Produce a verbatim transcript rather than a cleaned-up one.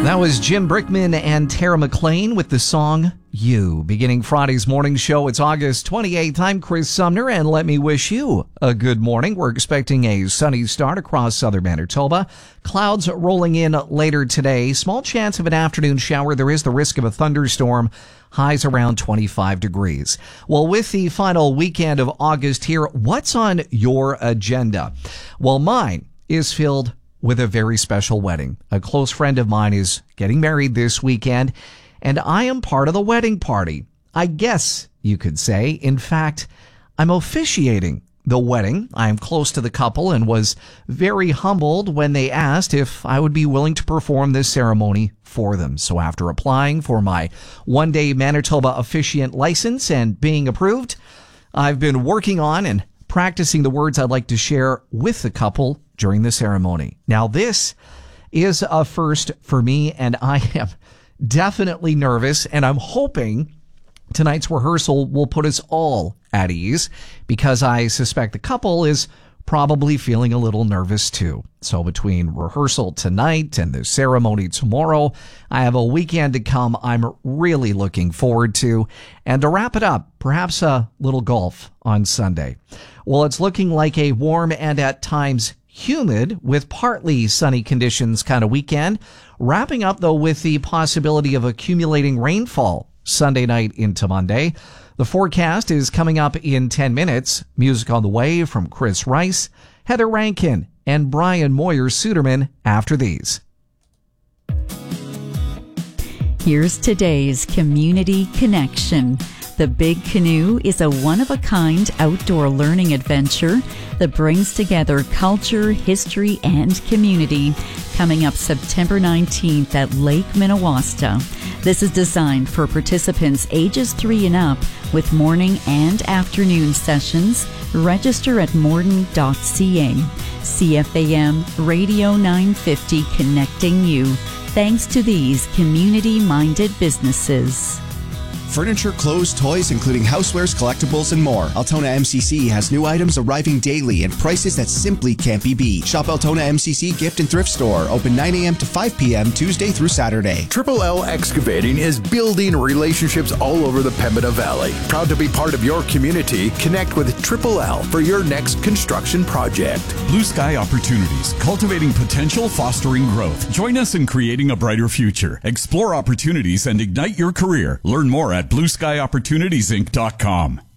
That was Jim Brickman and Tara McLean with the song You. Beginning Friday's morning show, it's August twenty-eighth. I'm Chris Sumner, and let me wish you a good morning. We're expecting a sunny start across southern Manitoba. Clouds rolling in later today. Small chance of an afternoon shower. There is the risk of a thunderstorm. Highs around twenty-five degrees. Well, with the final weekend of August here, what's on your agenda? Well, mine is filled with a very special wedding. A close friend of mine is getting married this weekend, and I am part of the wedding party. I guess you could say. In fact, I'm officiating the wedding. I am close to the couple and was very humbled when they asked if I would be willing to perform this ceremony for them. So after applying for my one-day Manitoba officiant license and being approved, I've been working on and practicing the words I'd like to share with the couple during the ceremony. Now, this is a first for me, and I am definitely nervous, and I'm hoping tonight's rehearsal will put us all at ease, because I suspect the couple is probably feeling a little nervous too. So between rehearsal tonight and the ceremony tomorrow, I have a weekend to come I'm really looking forward to. And to wrap it up, perhaps a little golf on Sunday. Well, it's looking like a warm and at times humid with partly sunny conditions kind of weekend. Wrapping up, though, with the possibility of accumulating rainfall Sunday night into Monday. The forecast is coming up in ten minutes. Music on the way from Chris Rice, Heather Rankin, and Brian Moyer-Suderman after these. Here's today's Community Connection. The Big Canoe is a one-of-a-kind outdoor learning adventure that brings together culture, history, and community. Coming up September nineteenth at Lake Minnewaska. This is designed for participants ages three and up with morning and afternoon sessions. Register at morden dot c a. C F A M Radio nine fifty, connecting you. Thanks to these community-minded businesses. Furniture, clothes, toys, including housewares, collectibles, and more. Altona M C C has new items arriving daily and prices that simply can't be beat. Shop Altona M C C Gift and Thrift Store, open nine a.m. to five p.m. Tuesday through Saturday. Triple L Excavating is building relationships all over the Pembina Valley. Proud to be part of your community. Connect with Triple L for your next construction project. Blue Sky Opportunities, cultivating potential, fostering growth. Join us in creating a brighter future. Explore opportunities and ignite your career. Learn more at blue sky opportunities inc dot com.